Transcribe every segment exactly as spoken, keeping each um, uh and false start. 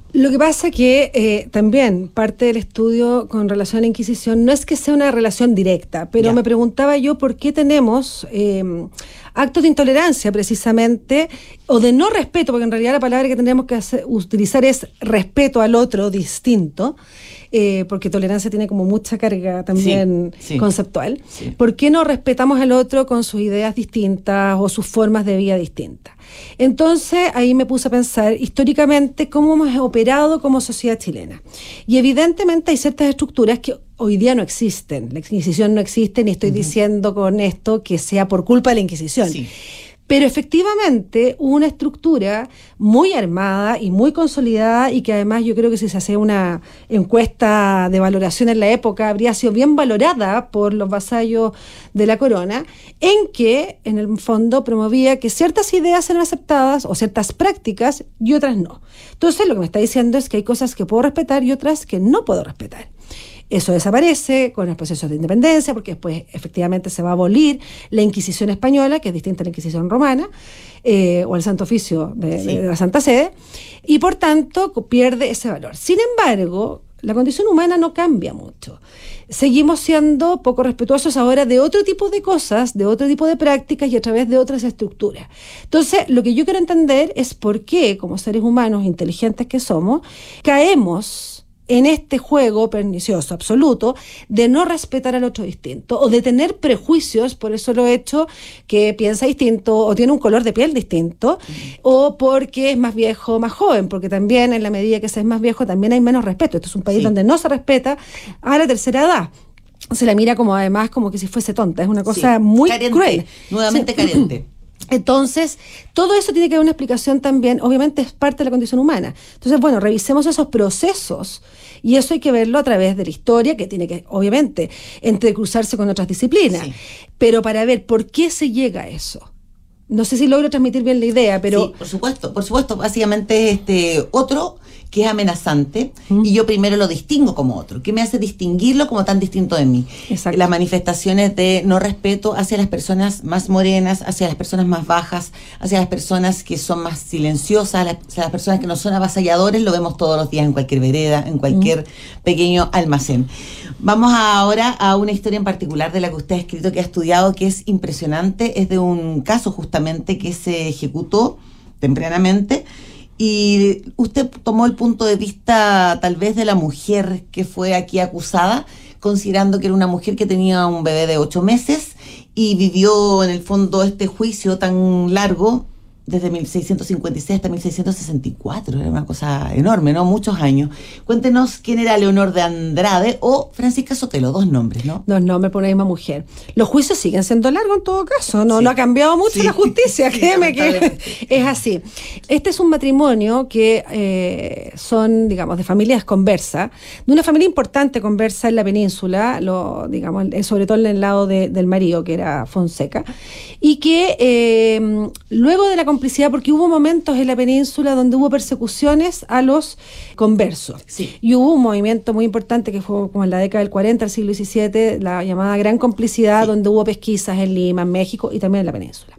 Lo que pasa que eh, también parte del estudio con relación a la Inquisición no es que sea una relación directa, pero ya. Me preguntaba yo por qué tenemos eh, actos de intolerancia precisamente, o de no respeto, porque en realidad la palabra que tendríamos que hacer, utilizar es respeto al otro distinto, eh, porque tolerancia tiene como mucha carga también sí, sí. conceptual. Sí. ¿Por qué no respetamos al otro con sus ideas distintas o sus formas de vida distintas? Entonces ahí me puse a pensar históricamente cómo hemos operado como sociedad chilena. Y evidentemente hay ciertas estructuras que hoy día no existen. La Inquisición no existe, ni estoy uh-huh. diciendo con esto que sea por culpa de la Inquisición. Sí. Pero efectivamente hubo una estructura muy armada y muy consolidada, y que además yo creo que si se hace una encuesta de valoración en la época habría sido bien valorada por los vasallos de la corona, en que en el fondo promovía que ciertas ideas eran aceptadas o ciertas prácticas y otras no. Entonces lo que me está diciendo es que hay cosas que puedo respetar y otras que no puedo respetar. Eso desaparece con el proceso de independencia, porque después efectivamente se va a abolir la Inquisición española, que es distinta a la Inquisición romana, eh, o el Santo Oficio de, sí. de la Santa Sede, y por tanto pierde ese valor. Sin embargo, la condición humana no cambia mucho. Seguimos siendo poco respetuosos ahora de otro tipo de cosas, de otro tipo de prácticas y a través de otras estructuras. Entonces, lo que yo quiero entender es por qué, como seres humanos inteligentes que somos, caemos en este juego pernicioso absoluto de no respetar al otro distinto, o de tener prejuicios por el solo hecho que piensa distinto o tiene un color de piel distinto, uh-huh. o porque es más viejo o más joven, porque también en la medida que se es más viejo también hay menos respeto. Este es un país sí. donde no se respeta a la tercera edad. Se la mira como además como que si fuese tonta. Es una cosa sí. muy carente, cruel. Nuevamente sí. carente. Entonces, todo eso tiene que haber una explicación también, obviamente es parte de la condición humana. Entonces, bueno, revisemos esos procesos, y eso hay que verlo a través de la historia, que tiene que, obviamente, entrecruzarse con otras disciplinas, sí. pero para ver por qué se llega a eso. No sé si logro transmitir bien la idea, pero... Sí, por supuesto, por supuesto, básicamente este otro que es amenazante, ¿Mm? y yo primero lo distingo como otro. ¿Qué me hace distinguirlo como tan distinto de mí? Exacto. Las manifestaciones de no respeto hacia las personas más morenas, hacia las personas más bajas, hacia las personas que son más silenciosas, las, hacia las personas que no son avasalladores, lo vemos todos los días en cualquier vereda, en cualquier ¿Mm? pequeño almacén. Vamos ahora a una historia en particular de la que usted ha escrito, que ha estudiado, que es impresionante. Es de un caso justamente que se ejecutó tempranamente, y usted tomó el punto de vista tal vez de la mujer que fue aquí acusada, considerando que era una mujer que tenía un bebé de ocho meses y vivió en el fondo este juicio tan largo desde mil seiscientos cincuenta y seis hasta mil seiscientos sesenta y cuatro. Era una cosa enorme, ¿no? Muchos años. Cuéntenos quién era Leonor de Andrade o Francisca Sotelo, dos nombres, ¿no? Dos nombres por una misma mujer. Los juicios siguen siendo largos en todo caso, no, sí. no ha cambiado mucho sí. la justicia, sí, créeme que es así. Este es un matrimonio que eh, son, digamos, de familias conversas, de una familia importante conversa en la península, lo, digamos, sobre todo en el lado de, del marido, que era Fonseca, y que eh, luego de la complicidad, porque hubo momentos en la península donde hubo persecuciones a los conversos. Sí. Y hubo un movimiento muy importante que fue como en la década del cuarenta, del siglo diecisiete, la llamada Gran Complicidad, sí. donde hubo pesquisas en Lima, en México y también en la península.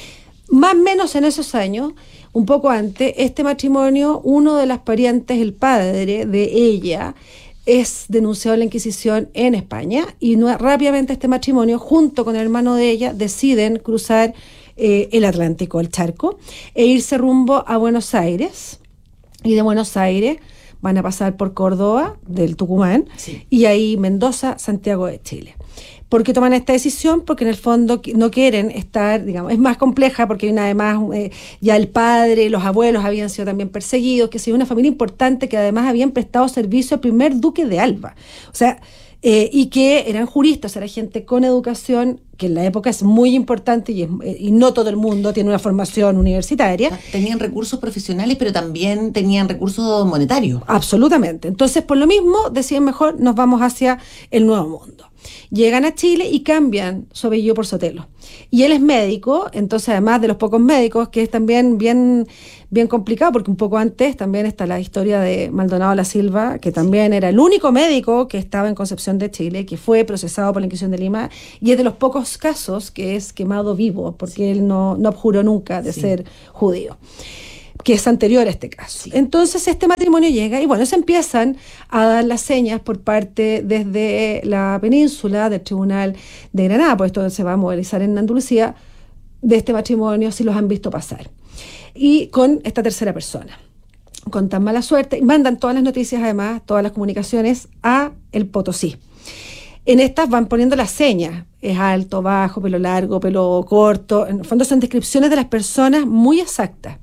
Más o menos en esos años, un poco antes, este matrimonio, uno de las parientes, el padre de ella, es denunciado en la Inquisición en España, y no, rápidamente este matrimonio, junto con el hermano de ella, deciden cruzar Eh, el Atlántico, el charco, e irse rumbo a Buenos Aires, y de Buenos Aires van a pasar por Córdoba, del Tucumán, sí. y ahí Mendoza, Santiago de Chile. ¿Por qué toman esta decisión? Porque en el fondo no quieren estar, digamos, es más compleja, porque hay una, además eh, ya el padre, los abuelos habían sido también perseguidos, que es una familia importante que además habían prestado servicio al primer duque de Alba. O sea, eh, y que eran juristas, era gente con educación, que en la época es muy importante, y, es, y no todo el mundo tiene una formación universitaria. Tenían recursos profesionales, pero también tenían recursos monetarios. Absolutamente. Entonces, por lo mismo, decían mejor, nos vamos hacia el Nuevo Mundo. Llegan a Chile y cambian su apellido por Sotelo. Y él es médico, entonces además de los pocos médicos, que es también bien, bien complicado, porque un poco antes también está la historia de Maldonado La Silva, que también era el único médico que estaba en Concepción de Chile, que fue procesado por la Inquisición de Lima, y es de los pocos casos que es quemado vivo, porque él no, no abjuró nunca de sí. ser judío. que es anterior a este caso. Sí. Entonces este matrimonio llega y bueno, se empiezan a dar las señas por parte desde la península del Tribunal de Granada, pues esto se va a movilizar en Andalucía, de este matrimonio, si los han visto pasar. Y con esta tercera persona, con tan mala suerte, y mandan todas las noticias, además, todas las comunicaciones a el Potosí. En estas van poniendo las señas, es alto, bajo, pelo largo, pelo corto, en el fondo son descripciones de las personas muy exactas.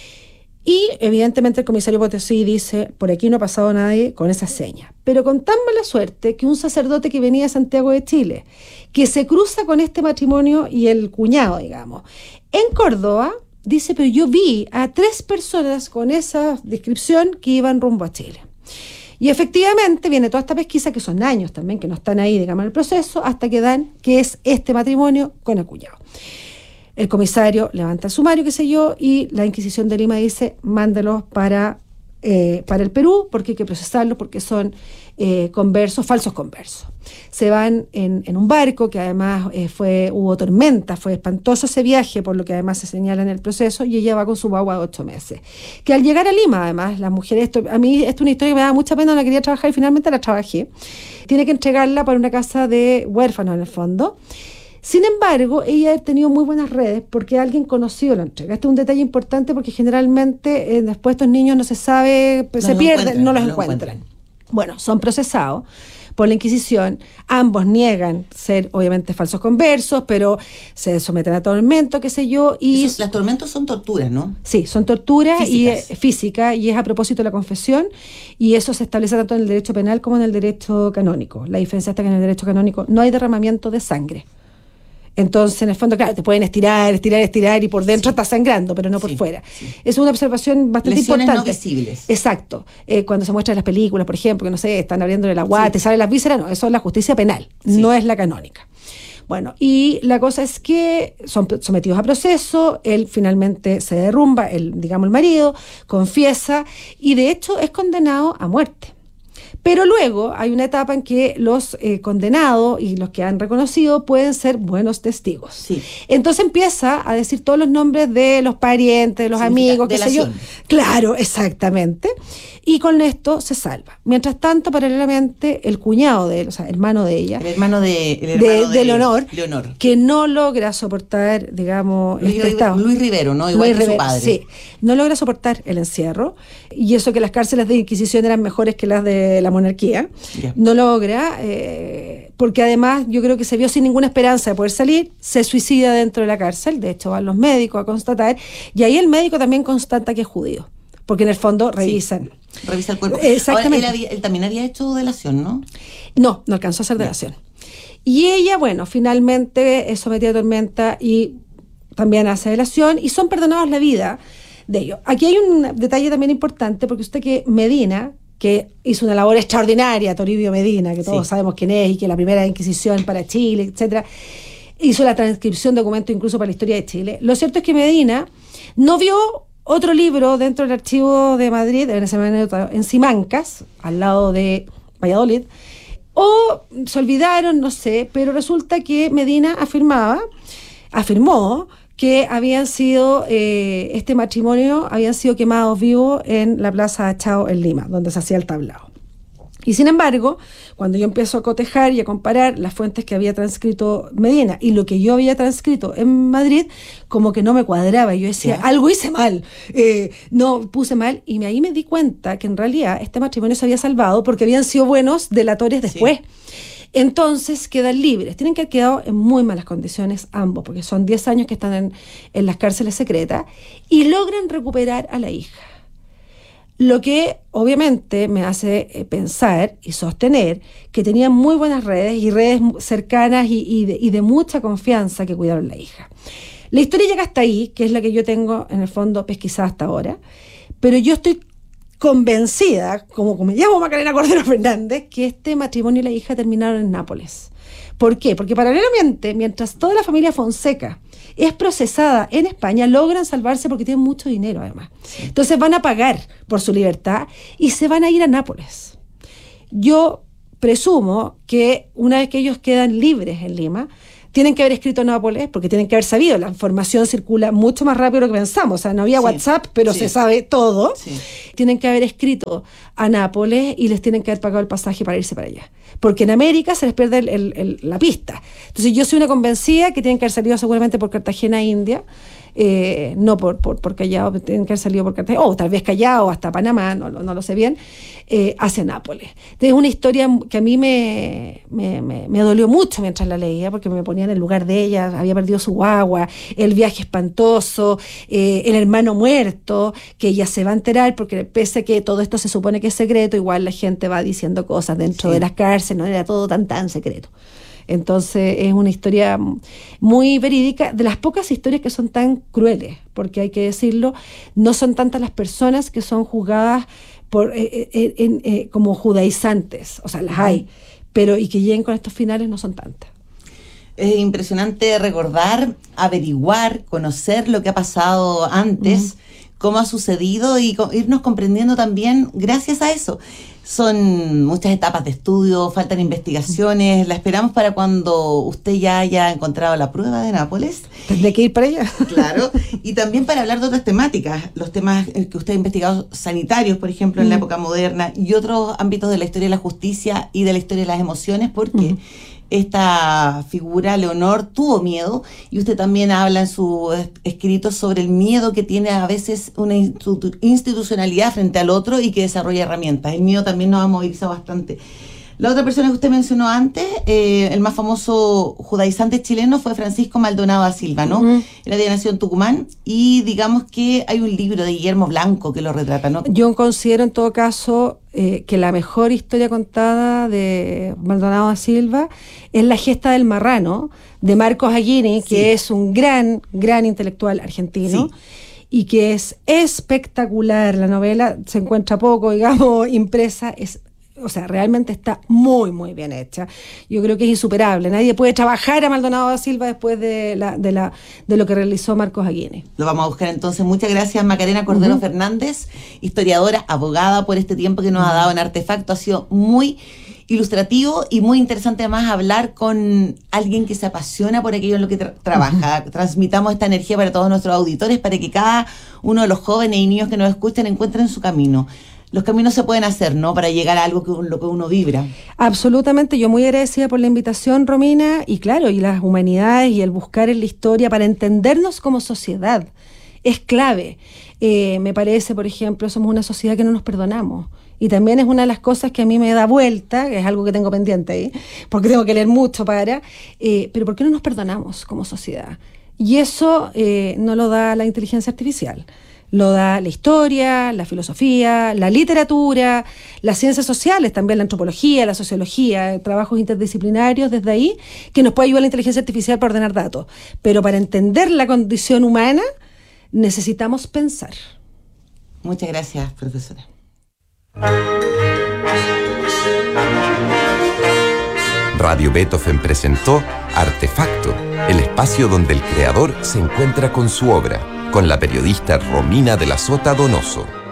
Y evidentemente el comisario Potosí dice, por aquí no ha pasado nadie con esas señas. Pero con tan mala suerte que un sacerdote que venía de Santiago de Chile, que se cruza con este matrimonio y el cuñado, digamos, en Córdoba, dice, pero yo vi a tres personas con esa descripción que iban rumbo a Chile. Y efectivamente viene toda esta pesquisa, que son años también, que no están ahí, digamos, en el proceso, hasta que dan que es este matrimonio con el cuñado. El comisario levanta el sumario, qué sé yo, y la Inquisición de Lima dice, mándelos para, eh, para el Perú, porque hay que procesarlos, porque son eh, conversos, falsos conversos. Se van en, en un barco, que además eh, fue hubo tormenta, fue espantoso ese viaje, por lo que además se señala en el proceso, y ella va con su guagua de ocho meses. Que al llegar a Lima, además, las mujeres, esto, a mí esto es una historia que me da mucha pena, no la quería trabajar y finalmente la trabajé. Tiene que entregarla para una casa de huérfanos, en el fondo. Sin embargo, ella ha tenido muy buenas redes porque alguien conocido la entrega. Este es un detalle importante porque generalmente eh, después estos niños no se sabe, pues, no se pierden, no los no encuentran. encuentran. Bueno, son procesados por la Inquisición, ambos niegan ser obviamente falsos conversos, pero se someten a tormento, qué sé yo. Y Eso, las tormentos son torturas, ¿no? Sí, son torturas y eh, física, y es a propósito de la confesión, y eso se establece tanto en el derecho penal como en el derecho canónico. La diferencia está que en el derecho canónico no hay derramamiento de sangre. Entonces, en el fondo, claro, te pueden estirar, estirar, estirar y por dentro sí. está sangrando, pero no por sí, fuera. Sí. Es una observación bastante Lesiones importante. No visibles. Exacto. Eh, cuando se muestran las películas, por ejemplo, que no sé, están abriéndole la guata, sí. salen las vísceras, no, eso es la justicia penal, sí. no es la canónica. Bueno, y la cosa es que son sometidos a proceso, él finalmente se derrumba, el, digamos el marido, confiesa, y de hecho es condenado a muerte. Pero luego hay una etapa en que los eh, condenados y los que han reconocido pueden ser buenos testigos. Sí. Entonces empieza a decir todos los nombres de los parientes, de los Significa amigos, qué sé yo. Claro, exactamente. Y con esto se salva. Mientras tanto, paralelamente, el cuñado de él, o sea, hermano de ella, el hermano de, el hermano de, de, de Leonor, Leonor, que no logra soportar, digamos, Luis, este estado. Luis Rivero, ¿no? Igual Luis que Rivero, su padre. Sí, no logra soportar el encierro, y eso que las cárceles de Inquisición eran mejores que las de la monarquía. Yeah. No logra, eh, porque además yo creo que se vio sin ninguna esperanza de poder salir, se suicida dentro de la cárcel, de hecho van los médicos a constatar, y ahí el médico también constata que es judío, porque en el fondo revisan. Sí, revisa el cuerpo. Exactamente. Ahora, él, había, él también había hecho delación, ¿no? No, no alcanzó a hacer delación. Y ella, bueno, finalmente es sometida a tormenta y también hace delación, y son perdonados la vida de ellos. Aquí hay un detalle también importante, porque usted que Medina, que hizo una labor extraordinaria, Toribio Medina, que todos sí. sabemos quién es, y que la primera Inquisición para Chile, etcétera, hizo la transcripción de documentos incluso para la historia de Chile. Lo cierto es que Medina no vio otro libro dentro del archivo de Madrid, en Simancas, al lado de Valladolid, o se olvidaron, no sé, pero resulta que Medina afirmaba, afirmó que habían sido, eh, este matrimonio, habían sido quemados vivos en la Plaza Achao en Lima, donde se hacía el tablao. Y sin embargo, cuando yo empiezo a cotejar y a comparar las fuentes que había transcrito Medina y lo que yo había transcrito en Madrid, como que no me cuadraba. Yo decía, ¿sí? algo hice mal, eh, no, puse mal, y ahí me di cuenta que en realidad este matrimonio se había salvado porque habían sido buenos delatores después. Sí. Entonces quedan libres. Tienen que haber quedado en muy malas condiciones ambos, porque son diez años que están en, en las cárceles secretas, y logran recuperar a la hija. Lo que obviamente me hace eh, pensar y sostener que tenían muy buenas redes y redes cercanas y, y, de, y de mucha confianza que cuidaron a la hija. La historia llega hasta ahí, que es la que yo tengo en el fondo pesquisada hasta ahora, pero yo estoy convencida, como, como me llamo Macarena Cordero Fernández, que este matrimonio y la hija terminaron en Nápoles. ¿Por qué? Porque paralelamente, mientras toda la familia Fonseca es procesada en España, logran salvarse porque tienen mucho dinero además. Sí. Entonces van a pagar por su libertad y se van a ir a Nápoles. Yo presumo que una vez que ellos quedan libres en Lima, tienen que haber escrito Nápoles, porque tienen que haber sabido, la información circula mucho más rápido de lo que pensamos, o sea, no había sí, WhatsApp, pero sí. se sabe todo. Sí. Tienen que haber escrito a Nápoles y les tienen que haber pagado el pasaje para irse para allá, porque en América se les pierde el, el, el, la pista. Entonces yo soy una convencida que tienen que haber salido seguramente por Cartagena, India, Eh, no por, por, por Callao, tienen que haber salido por Cartagena, o tal vez Callao, hasta Panamá, no, no, no lo sé bien, eh, hacia Nápoles. Entonces, es una historia que a mí me, me, me, me dolió mucho mientras la leía, porque me ponía en el lugar de ella, había perdido su guagua, el viaje espantoso, eh, el hermano muerto, que ella se va a enterar, porque pese a que todo esto se supone que es secreto, igual la gente va diciendo cosas dentro sí. de las cárceles, no era todo tan tan secreto. Entonces es una historia muy verídica, de las pocas historias que son tan crueles, porque hay que decirlo, no son tantas las personas que son juzgadas por, eh, eh, eh, eh, como judaizantes, o sea, las hay, pero y que lleguen con estos finales no son tantas. Es impresionante recordar, averiguar, conocer lo que ha pasado antes, uh-huh. cómo ha sucedido y co- irnos comprendiendo también gracias a eso. Son muchas etapas de estudio, faltan investigaciones, la esperamos para cuando usted ya haya encontrado la prueba de Nápoles. Tendré que ir para allá. Claro, y también para hablar de otras temáticas, los temas que usted ha investigado sanitarios, por ejemplo, en mm. la época moderna, y otros ámbitos de la historia de la justicia y de la historia de las emociones, porque mm. esta figura, Leonor, tuvo miedo, y usted también habla en su escrito sobre el miedo que tiene a veces una institucionalidad frente al otro y que desarrolla herramientas. El miedo también nos ha movilizado bastante. La otra persona que usted mencionó antes, eh, el más famoso judaizante chileno, fue Francisco Maldonado da Silva, ¿no? Uh-huh. Era de nació en Tucumán, y digamos que hay un libro de Guillermo Blanco que lo retrata, ¿no? Yo considero en todo caso eh, que la mejor historia contada de Maldonado da Silva es La gesta del marrano, de Marcos Aguirre, sí. que es un gran, gran intelectual argentino. Sí. Y que es espectacular. La novela se encuentra poco, digamos, impresa, es o sea, realmente está muy, muy bien hecha. Yo creo que es insuperable. Nadie puede trabajar a Maldonado da Silva después de, la, de, la, de lo que realizó Marcos Aguirre. Lo vamos a buscar entonces. Muchas gracias, Macarena Cordero uh-huh. Fernández, historiadora, abogada, por este tiempo que nos uh-huh. ha dado en Artefacto. Ha sido muy ilustrativo y muy interesante además hablar con alguien que se apasiona por aquello en lo que tra- trabaja. Uh-huh. Transmitamos esta energía para todos nuestros auditores, para que cada uno de los jóvenes y niños que nos escuchan encuentren su camino. Los caminos se pueden hacer, ¿no?, para llegar a algo que lo que uno vibra. Absolutamente, yo muy agradecida por la invitación, Romina, y claro, y las humanidades y el buscar en la historia para entendernos como sociedad es clave. Eh, me parece, por ejemplo, somos una sociedad que no nos perdonamos, y también es una de las cosas que a mí me da vuelta, que es algo que tengo pendiente ahí, porque tengo que leer mucho para, eh, pero ¿por qué no nos perdonamos como sociedad? Y eso eh, no lo da la inteligencia artificial. Lo da la historia, la filosofía, la literatura, las ciencias sociales, también la antropología, la sociología, trabajos interdisciplinarios desde ahí, que nos puede ayudar la inteligencia artificial para ordenar datos. Pero para entender la condición humana necesitamos pensar. Muchas gracias, profesora. Radio Beethoven presentó Artefacto, el espacio donde el creador se encuentra con su obra, con la periodista Romina de la Sota Donoso.